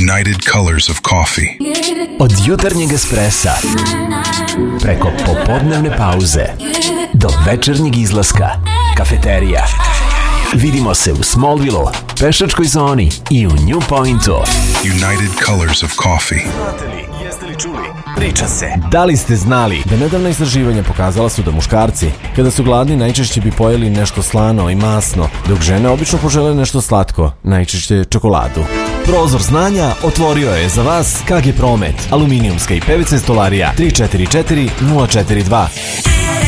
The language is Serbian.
United Colors of Coffee. Od jutarnjeg espressa preko popodnevne pauze do večernjeg izlaska, kafeterija. Vidimo se u Smallville, pešačkoj zoni i u New Pointu. United Colors of Coffee. Jeste li čuli? Priča se. Da li ste znali da nedavna istraživanja pokazala su da muškarci, kada su gladni, najčešće bi pojeli nešto slano i masno, dok žene obično požele nešto slatko, najčešće čokoladu. Prozor znanja otvorio je za vas KG Promet, aluminijumska i PVC stolarija 344 042.